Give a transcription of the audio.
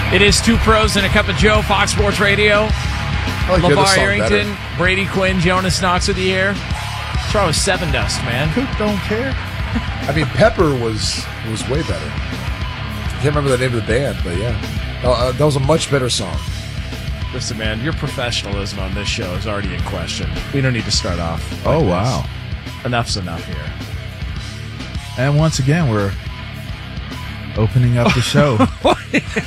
It is Two Pros and a Cup of Joe, Fox Sports Radio. LeVar Arrington, Brady Quinn, Jonas Knox with the air. Try with Seven Dust, man. Coop don't care. I mean, Pepper was way better. I can't remember the name of the band, but yeah. That was a much better song. Listen, man, your professionalism on this show is already in question. We don't need to start off like wow. this. Enough's enough here. And once again, we're opening up the show.